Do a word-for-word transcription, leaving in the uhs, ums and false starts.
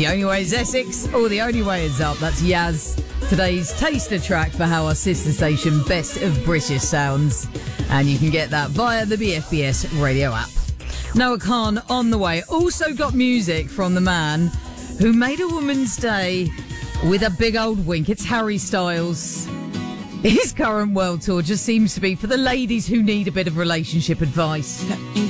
The Only Way is Essex, or The Only Way is Up. That's Yaz. Today's taster track for how our sister station Best of British sounds. And you can get that via the B F B S radio app. Noah Khan on the way. Also got music from the man who made a woman's day with a big old wink. It's Harry Styles. His current world tour just seems to be for the ladies who need a bit of relationship advice. Let me